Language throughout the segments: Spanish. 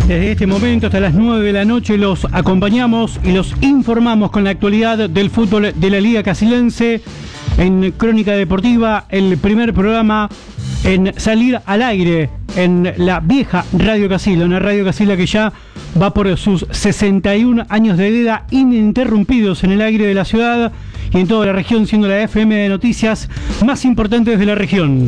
Desde este momento hasta las 9 de la noche los acompañamos y los informamos con la actualidad del fútbol de la Liga Casilense en Crónica Deportiva, el primer programa en salir al aire en la vieja Radio Casilda, una Radio Casilda que ya va por sus 61 años de vida ininterrumpidos en el aire de la ciudad y en toda la región, siendo la FM de noticias más importante de la región.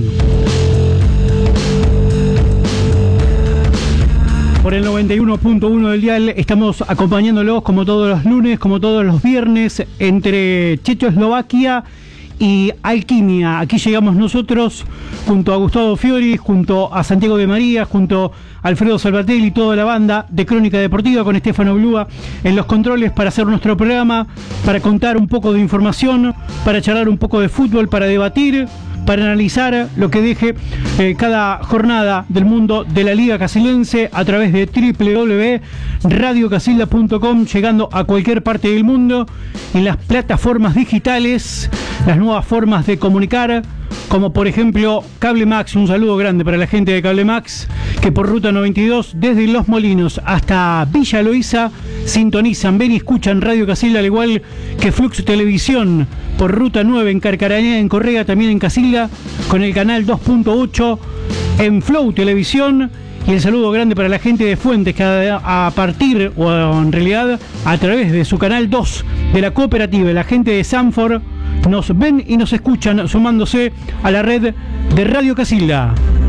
Por el 91.1 del dial estamos acompañándolos como todos los lunes, como todos los viernes, entre Checoslovaquia y Alquimia. Aquí llegamos nosotros junto a Gustavo Fiori, junto a Santiago de María, junto a Alfredo Salvatelli y toda la banda de Crónica Deportiva con Estefano Blúa en los controles para hacer nuestro programa, para contar un poco de información, para charlar un poco de fútbol, para debatir, para analizar lo que deje cada jornada del mundo de la Liga Casilense a través de www.radiocasilda.com, llegando a cualquier parte del mundo en las plataformas digitales, las nuevas formas de comunicar, como por ejemplo Cable Max. Un saludo grande para la gente de Cable Max, que por Ruta 92 desde Los Molinos hasta Villa Loíza sintonizan, ven y escuchan Radio Casilda, al igual que Flux Televisión por Ruta 9 en Carcarañá, en Correa, también en Casilda, con el canal 2.8 en Flow Televisión. Y el saludo grande para la gente de Fuentes, que a partir, o en realidad a través de su canal 2 de la cooperativa, la gente de Sanford nos ven y nos escuchan sumándose a la red de Radio Casilda.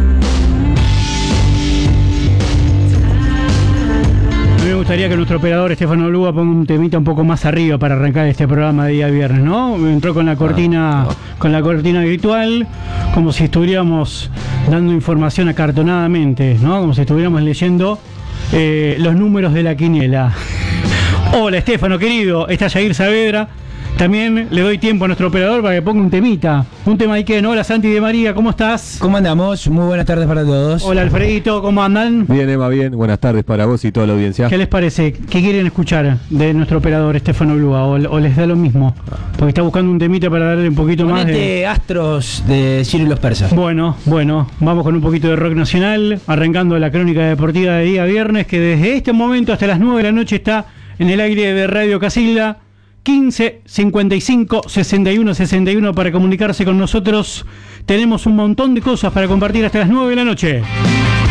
Me gustaría que nuestro operador Estefano Blúa ponga un temita un poco más arriba para arrancar este programa de día viernes, ¿no? Entró con la cortina, con la cortina virtual, como si estuviéramos dando información acartonadamente, ¿no? Como si estuviéramos leyendo los números de la quiniela. Hola Estefano, querido, está Jair Saavedra. También le doy tiempo a nuestro operador para que ponga un temita. Un tema Iken. Hola Santi de María, ¿cómo estás? ¿Cómo andamos? Muy buenas tardes para todos. Hola Alfredito, ¿cómo andan? Bien, Emma, bien. Buenas tardes para vos y toda la audiencia. ¿Qué les parece? ¿Qué quieren escuchar de nuestro operador Estefano Blúa? ¿O les da lo mismo? Porque está buscando un temita para darle un poquito más de... Astros de Ciro y los Persas. Bueno, vamos con un poquito de rock nacional, arrancando la Crónica Deportiva de día viernes, que desde este momento hasta las 9 de la noche está en el aire de Radio Casilda. 15 55 61 61 para comunicarse con nosotros. Tenemos un montón de cosas para compartir hasta las 9 de la noche.